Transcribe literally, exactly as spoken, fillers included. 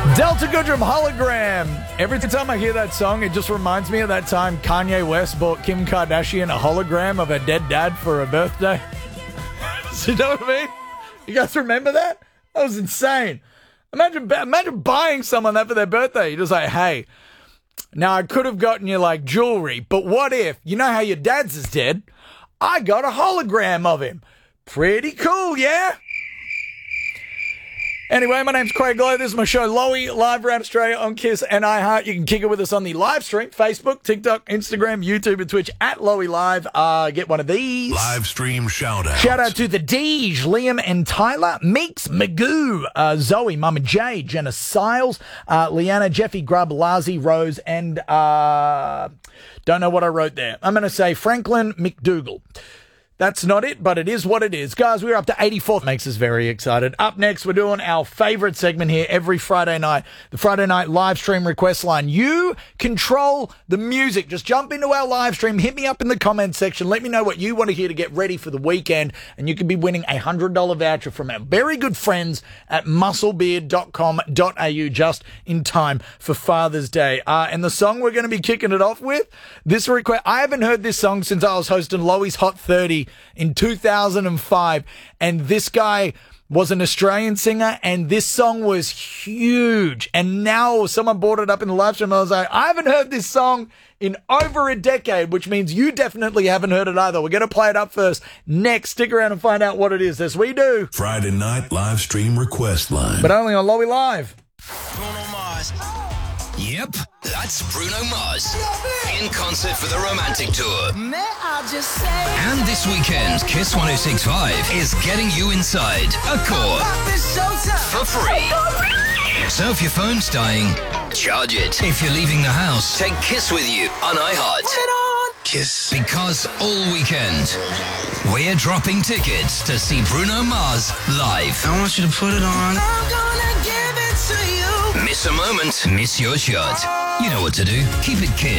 Delta Goodrum Hologram. Every time I hear that song, it just reminds me of that time Kanye West bought Kim Kardashian a hologram of her dead dad for her birthday. You know what I mean? You guys remember that? That was insane. Imagine, imagine buying someone that for their birthday. You're just like, hey, now I could have gotten you like jewelry, but what if, you know how your dad's is dead? I got a hologram of him. Pretty cool, yeah? Anyway, my name's Craig Lowe. This is my show, Lowy, live around Australia on Kiss and iHeart. You can kick it with us on the live stream, Facebook, TikTok, Instagram, YouTube, and Twitch at Lowy Live. Uh, get one of these. Live stream shout out. Shout out to the Deej, Liam and Tyler, Meeks, Magoo, uh, Zoe, Mama J, Jenna Siles, uh, Leanna, Jeffy Grubb, Lazi, Rose, and uh, don't know what I wrote there. I'm going to say Franklin McDougal. That's not it, but it is what it is. Guys, we're up to eighty-four. Makes us very excited. Up next, we're doing our favorite segment here every Friday night, the Friday night live stream request line. You control the music. Just jump into our live stream. Hit me up in the comments section. Let me know what you want to hear to get ready for the weekend, and you could be winning a one hundred dollars voucher from our very good friends at musclebeard dot com dot a u just in time for Father's Day. Uh, and the song we're going to be kicking it off with, this request, I haven't heard this song since I was hosting Lowy's Hot thirty in two thousand five, and this guy was an Australian singer, and this song was huge, and now someone brought it up in the live stream, and I was like, I haven't heard this song in over a decade, which means you definitely haven't heard it either. We're going to play it up first. Next, stick around and find out what it is. As we do. Friday night live stream request line. But only on Lowy Live. Bruno Mars. Yep, that's Bruno Mars in concert for the Romantic Tour. And this weekend, Kiss one oh six point five is getting you inside Accor for free. So if your phone's dying, charge it. If you're leaving the house, take Kiss with you on iHeart. Kiss. Because all weekend, we're dropping tickets to see Bruno Mars live. I want you to put it on. I'm gonna give it to you. Miss a moment, miss your shot. You know what to do. Keep it Kiss.